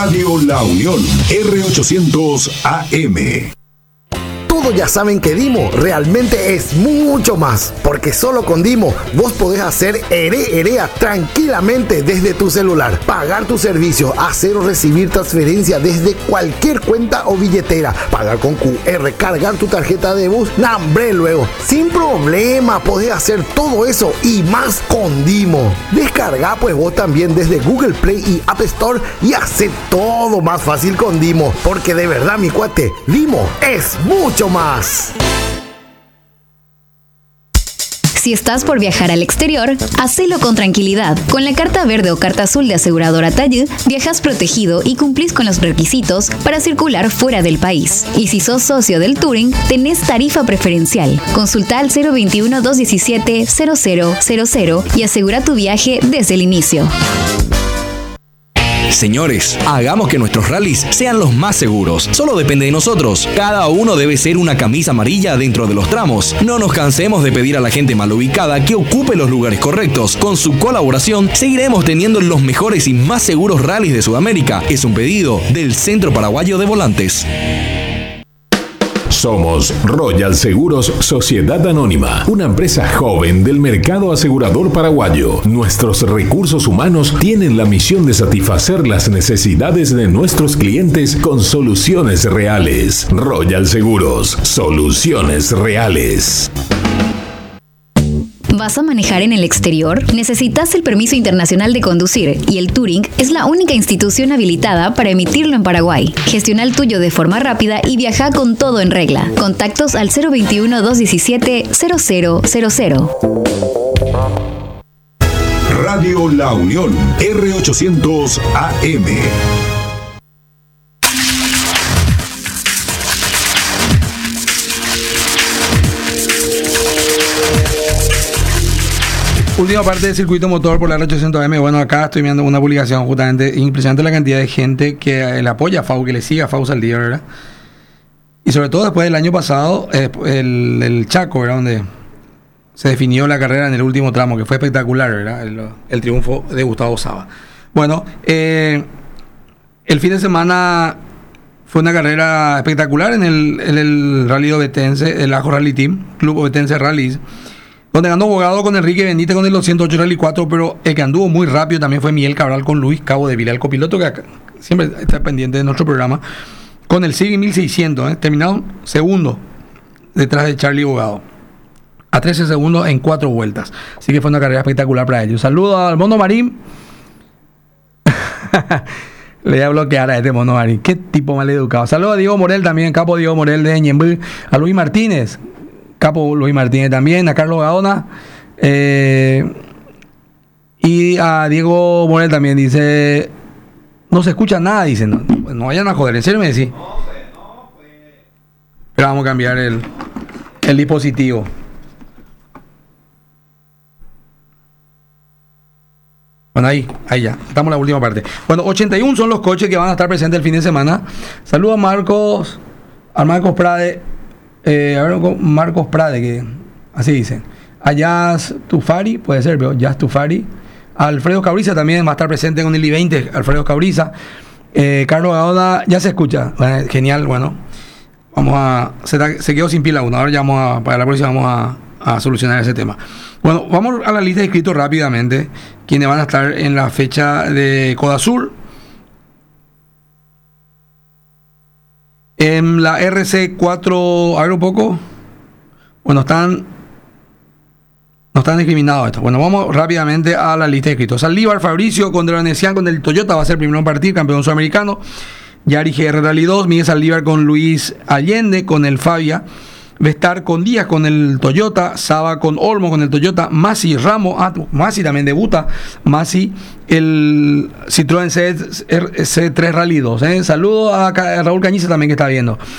Radio La Unión, R800 AM. Todos ya saben que Dimo realmente es mucho más, porque solo con Dimo vos podés hacer herea tranquilamente desde tu celular, pagar tu servicio, hacer o recibir transferencia desde cualquier cuenta o billetera, pagar con QR, cargar tu tarjeta de bus, ¡nambre! Luego, sin problema podés hacer todo eso y más con Dimo. Descarga pues vos también desde Google Play y App Store y hace todo más fácil con Dimo, porque de verdad mi cuate, Dimo es mucho más. Si estás por viajar al exterior, hacelo con tranquilidad. Con la carta verde o carta azul de aseguradora Tayud, viajas protegido y cumplís con los requisitos para circular fuera del país. Y si sos socio del Touring, tenés tarifa preferencial. Consulta al 021-217-0000 y asegura tu viaje desde el inicio. Señores, hagamos que nuestros rallies sean los más seguros. Solo depende de nosotros. Cada uno debe ser una camisa amarilla dentro de los tramos. No nos cansemos de pedir a la gente mal ubicada que ocupe los lugares correctos. Con su colaboración, seguiremos teniendo los mejores y más seguros rallies de Sudamérica. Es un pedido del Centro Paraguayo de Volantes. Somos Royal Seguros Sociedad Anónima, una empresa joven del mercado asegurador paraguayo. Nuestros recursos humanos tienen la misión de satisfacer las necesidades de nuestros clientes con soluciones reales. Royal Seguros, soluciones reales. ¿Vas a manejar en el exterior? ¿Necesitas el permiso internacional de conducir? Y el Touring es la única institución habilitada para emitirlo en Paraguay. Gestiona el tuyo de forma rápida y viaja con todo en regla. Contactos al 021-217-0000. Radio La Unión, R800 AM. Última parte del circuito motor por la R800M. Bueno, acá estoy viendo una publicación justamente impresionante la cantidad de gente que le apoya a FAU, que le sigue a FAU Saldía, ¿verdad? Y sobre todo después del año pasado, el Chaco, ¿verdad? Donde se definió la carrera en el último tramo, que fue espectacular, ¿verdad? El triunfo de Gustavo Saba. Bueno, el fin de semana fue una carrera espectacular en el Rally Ovetense, el Ajo Rally Team, Club Ovetense Rallys, donde ganó Bogado con Enrique Benítez con el 208 Rally 4, pero el que anduvo muy rápido también fue Miguel Cabral con Luis Cabo de Vila, el copiloto que siempre está pendiente de nuestro programa, con el Civic 1600, terminado segundo detrás de Charlie Bogado, a 13 segundos en 4 vueltas. Así que fue una carrera espectacular para ellos. Saludos al Mono Marín. Le voy a bloquear a este Mono Marín. Qué tipo mal educado. Saludos a Diego Morel también, capo Diego Morel de Ñembú. A Luis Martínez, capo Luis Martínez también, a Carlos Gaona, y a Diego Morel también. Dice, no se escucha nada, dice, no vayan a joder, ¿en serio me decís? Pero vamos a cambiar el dispositivo. Bueno, ahí ya, estamos en la última parte. Bueno, 81 son los coches que van a estar presentes el fin de semana. Saludos a Marcos Prade. Marcos Prade, que así dicen. A Jazz Tufari, puede ser, pero Jazz Tufari. Alfredo Cabriza también va a estar presente con el I-20, Alfredo Cabriza. Carlos Gaoda, ya se escucha. Bueno, genial, bueno. Se quedó sin pila uno. Ahora ya para la próxima vamos a solucionar ese tema. Bueno, vamos a la lista de inscritos rápidamente. Quienes van a estar en la fecha de Codasur. En la RC4, a ver un poco. Bueno, no están discriminados estos. Bueno, vamos rápidamente a la lista de inscritos. Saldívar Fabricio con Delanesian con el Toyota va a ser primero en partir, campeón sudamericano. Yari GR Rally 2, Miguel Saldívar con Luis Allende con el Fabia. Vestar con Díaz con el Toyota, Saba con Olmo con el Toyota, Masi Ramos, Masi también debuta, Masi el Citroën C3 Rally 2, Saludo a Raúl Cañiza también que está viendo.